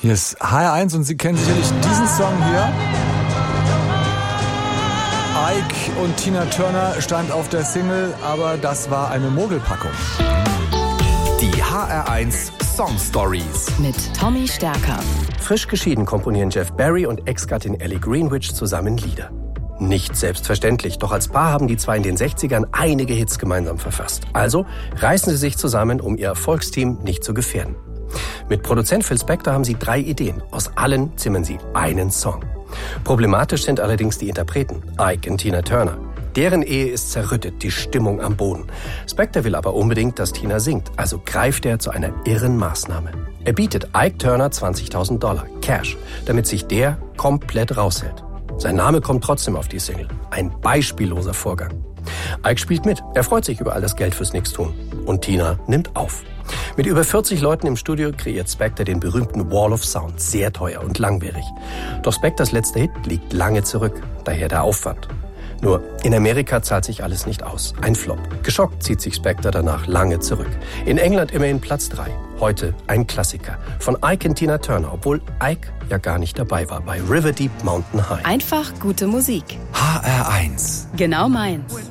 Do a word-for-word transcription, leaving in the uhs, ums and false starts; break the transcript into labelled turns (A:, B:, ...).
A: Hier ist H R eins und Sie kennen sicherlich diesen Song hier. Ike und Tina Turner stand auf der Single, aber das war eine Mogelpackung.
B: Die H R eins Song Stories
C: mit Tommy Stärker.
D: Frisch geschieden komponieren Jeff Barry und Ex-Gattin Ellie Greenwich zusammen Lieder. Nicht selbstverständlich, doch als Paar haben die zwei in den sechzigern einige Hits gemeinsam verfasst. Also reißen sie sich zusammen, um ihr Erfolgsteam nicht zu gefährden. Mit Produzent Phil Spector haben sie drei Ideen. Aus allen zimmern sie einen Song. Problematisch sind allerdings die Interpreten, Ike und Tina Turner. Deren Ehe ist zerrüttet, die Stimmung am Boden. Spector will aber unbedingt, dass Tina singt, also greift er zu einer irren Maßnahme. Er bietet Ike Turner zwanzigtausend Dollar, Cash, damit sich der komplett raushält. Sein Name kommt trotzdem auf die Single. Ein beispielloser Vorgang. Ike spielt mit, er freut sich über all das Geld fürs Nichtstun. Und Tina nimmt auf. Mit über vierzig Leuten im Studio kreiert Spector den berühmten Wall of Sound, sehr teuer und langwierig. Doch Spectors letzter Hit liegt lange zurück, daher der Aufwand. Nur, in Amerika zahlt sich alles nicht aus. Ein Flop. Geschockt zieht sich Spector danach lange zurück. In England immerhin Platz drei. Heute ein Klassiker. Von Ike und Tina Turner, obwohl Ike ja gar nicht dabei war bei River Deep Mountain High.
C: Einfach gute Musik.
B: H R eins.
C: Genau meins.